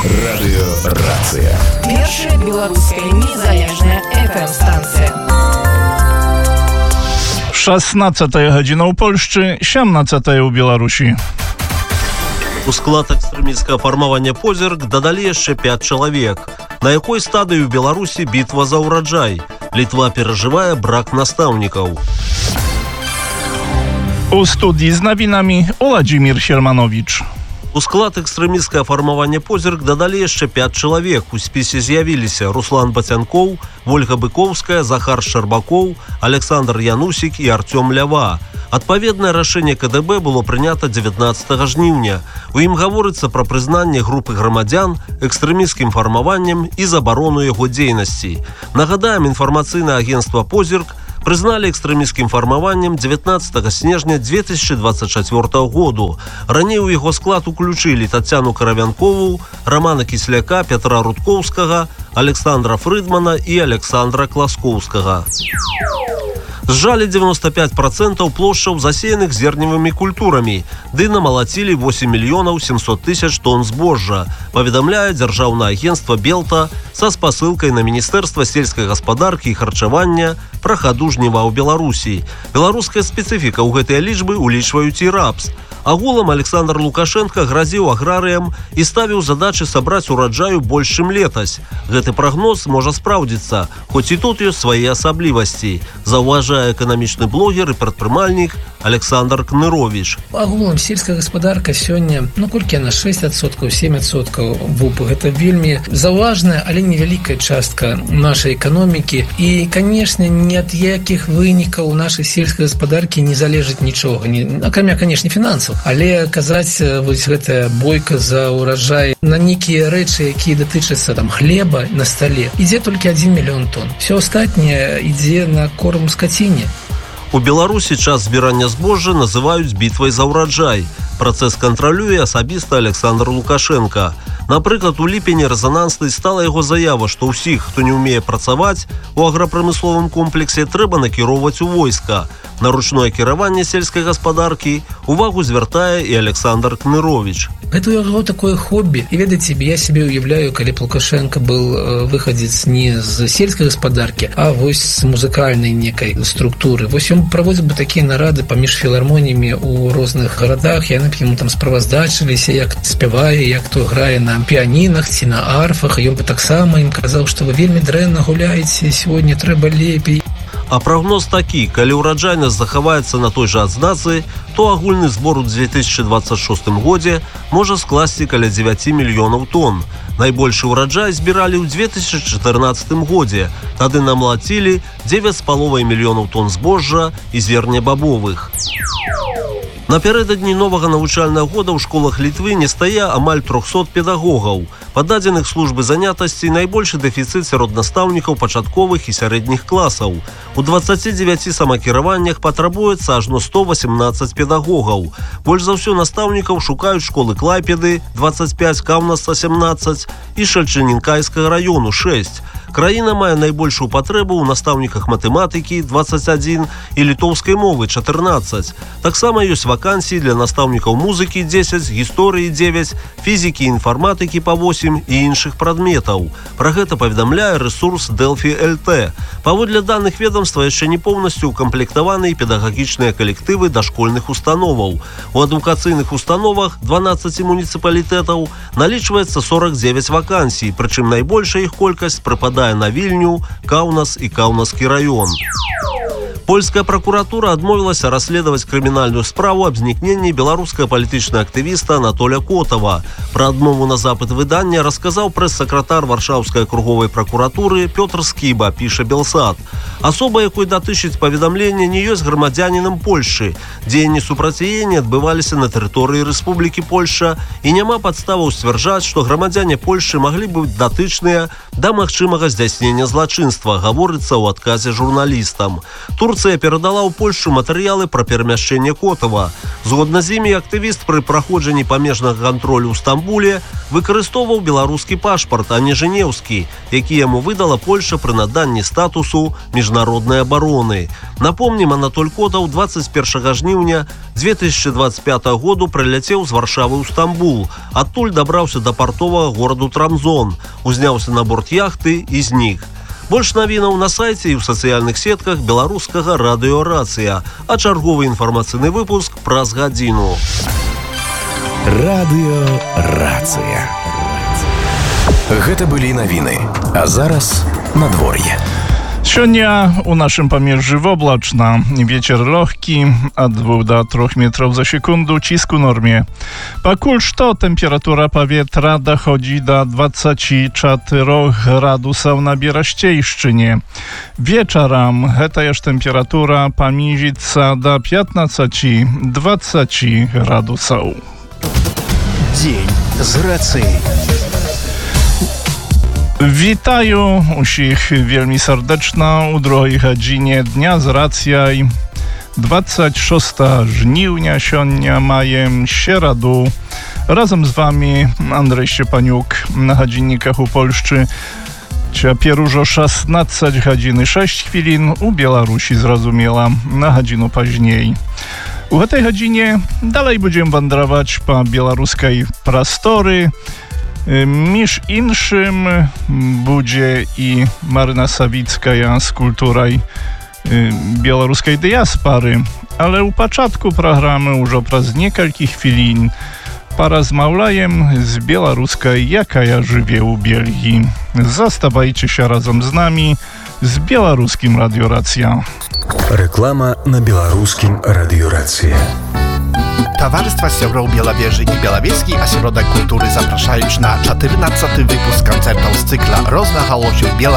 Радыёрацыя. Першая беларуская незалежная FM-станція. 16 гадзіна ў Польшчы, 17 ў Беларусі. У склад экстрэміцкага фармавання «Позірк» дадалі яшчэ 5 чалавек. На якой стадыі ў Беларусі бітва за ўраджай? Літва перажывае брак настаўнікаў. У студii z nawinami Владимир Сhermanowicz. У склад экстрэміцкага фармавання «Позірк» дадалі яшчэ 5 чалавек. У спісе з'явіліся Руслан Бацянкоў, Вольга Быкоўская, Захар Шчарбакоў, Александр Янусік і Артём Лява. Адпаведнае рашэнне КДБ было прынята 19 жніўня. У ім гаворыцца пра прызнанне групы грамадзян экстрэміцкім фармаваннем і забарону яго дзейнасці. Нагадаем, інфармацыйнае агенцтва «Позірк» прызналі экстрэміцкім фармаваннем 19 снежня 2024 году. Раней у яго склад уключылі Тацяну Каравянкову, Романа Кісляка, Петра Рудкоўскага, Александра Фрыдмана і Александра Класкоўскага. Зжалі 95% плошчаў, засеяных зерневымі культурамі, ды намалацілі 8 мільёнаў 700 тысяч тонн збожжа, паведамляе дзяржаўнае агенцтва «Белта» са спасылкай на Міністэрства сельскай гаспадаркі і харчавання пра хаду жніва ў Беларусі. Беларуская спецыфіка ў гэтыя лічбы улічваюць і рапс. Агулам Александр Лукашенко гразіў аграрыям і ставіў задачы сабраць ураджаю больш, чым летась. Гэты прагноз можа спраўдзіцца, хоць і тут ёсць свае асаблівасці, заўважае эканамічны блогер і прадпрымальнік Александр Кнырович. Агулам сельская гаспадарка сёння, колькі яна 6%, 7% ВУП. Гэта вельмі заўважная, але невялікая частка нашай эканомікі. І, канешне, ні ад якіх вынікаў нашай сельскай гаспадаркі не залежыць нічога, акрамя, канешне, фінансаў. Але казаць вось гэтая бойка за ўраджай на нейкія рэчы, якія датычацца хлеба на стале, ідзе толькі 1 мільён тонн. Все астатняе ідзе на корм скаціне. У Беларусі час збірання збожжа называюць бітвай за ўраджай. Працэс кантралюе асабіста Александр Лукашенко. Напрыклад, у ліпені рэзананснай стала яго заява, што ўсіх, хто не ўмее працаваць у аграпрамысловым комплексе, трэба накіроўваць у войска. На ручное кіраванне сельскай гаспадаркі увагу звяртае і Александр Кнырович. Гэта у яго такое хобі. І ведаеце, я себе уяўляю, калі б Лукашенко был выхадзец не з сельскай гаспадаркі, а вось з музыкальнай некай структуры. Вось ён праводзіў бы такія нарады паміж філармоніямі ў розных гарадах, яны б яму там справаздачыліся, як спявае, як то грае на піанінах ці на арфах, і ён бы таксама ім казаў, што вы вельмі дрэнна гуляеце, сёння трэба лепей. А прагноз такі, калі ўраджайнасць захаваецца на той жа адзнацы, то агульны збор у 2026 годзе можа скласці каля 9 мільёнаў тонн. Найбольшы ўраджай збіралі ў 2014 годзе. Тады намлацілі 9,5 мільёнаў тонн збожжа і зернебабовых. Напярэдадні новага навучальнага года ў школах Літвы не стае амаль 300 педагогаў. Па дадзеных службы занятасці найбольшы дэфіцыт сярод настаўнікаў пачатковых і сярэдніх класаў. У 29 самакіраваннях патрабуецца ажно 118 педагогаў. Больш за ўсё настаўнікаў шукаюць школы Клайпеды 25, Каўнаса 17 і Шальчынінкайскага раёну 6. Краіна мае найбольшую патрэбу ў настаўніках матэматыкі 21 і літоўскай мовы 14. Таксама ёсць вакансіі для настаўнікаў музыкі 10, гісторыі 9, фізікі і інфарматыкі па 8 і іншых прадметаў. Пра гэта паведамляе рэсурс Delphi LT. Паводле даных ведомства яшчэ не поўнасцю укамплектаваны педагагічныя калектывы дашкольных установаў. У адукацыйных установах 12 муніцыпалітэтаў налічваецца 49 вакансій, прычым найбольшая іх колькасць прыпадае на Вільню, Каўнас і Каўнаскі раён. Польская прокуратура адмовілася расследаваць крымінальную справу аб знікненні беларускага палітычнага актывіста Анатоля Котава. Пра адмову на запыт выдання расказаў прэс-сакратар Варшаўскай акруговай прокуратуры Пётр Скіба, піша Белсат. Асоба, якой датычыць паведамленне, не ёсць грамадзянінам Польшчы. Дзеянні супрацьяення адбываліся на тэрыторыі Рэспублікі Польшча і няма падставаў сцвярджаць, што грамадзяне Польшчы маглі быць датычныя да магчымага здзяйснення злачынства, гаворыцца ў адказе журналістам. Турцыя перадала ў Польшчу матэрыялы пра перамяшчэнне Котава. Згодна з імі, актывіст пры праходжанні памежнага кантролю ў Стамбуле Стамбуле, выкарыстоўваў беларускі пашпарт, а не жэнеўскі, які яму выдала Польша пры наданні статусу міжнароднай абароны. Напомнім, Анатоль Котаў 21 жніўня 2025 году прыляцеў з Варшавы ў Стамбул. Адтуль дабраўся да партовага гораду Трамзон, узняўся на борт яхты і знік. Больш навінаў на сайце і ў сацыяльных сетках беларускага радыё «Рацыя», а чарговы інфармацыйны выпуск праз гадзіну. Радыё «Рацыя». Гэта былі навіны, а зараз надвор'е. Сёння у нашым памежжы воблачна. Вецер лёгкі ад 2 до 3 метров за секунду, ціск у норме. Пакуль што тэмпература паветра даходзі до 24 градусаў на Берасцейшчыне. Вечарам гэтая ж тэмпература паніжыцца до 15-20 градусаў. Дзень з рацыяй. Вітаю усіх вельмі сардэчна ў другой гадзіне дня з рацыяй. 26 жніўня сёння маем сераду. Разам з вами Андрей Szczepaniuk на гадзінніках у Польшчы. Цяпер ужо 16 гадзін і 6 хвілін, у Беларусі, зразумела, на гадзіну пазней. У гэтай гадзіне далей будзем вандраваць па беларускай прасторы. Між іншым будзе і Марына Савіцкая з культурай беларускай дыяспары. Але ў пачатку праграмы ўжо праз некалькі хвілін паразмаўляем з беларускай, якая жыве ў Бельгіі. Заставайцеся разам з намі з беларускім радыё «Рацыя». Реклама на беларускім радыё «Рацыя». Towarzystwa Siebrą Białowieży i Białowieskiej Ośrodek Kultury zapraszają na 14. wypust koncertów z cykla Rozwahało się Białowieży.